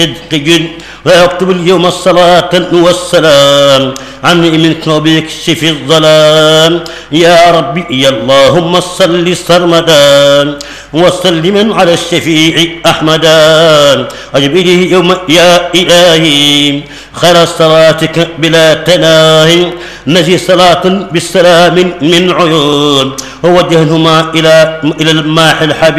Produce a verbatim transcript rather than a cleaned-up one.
جد ويكتب اليوم الصلاة والسلام عن منك وبيكشف الظلام يا ربي يا اللهم صل سرمدا وسلم على الشفيع أحمدا أجبله يوم يا إلهي خير صلاتك بلا تناهي نجي صلاة بالسلام من عيون ووجههما إلى إلى الماح الحبيب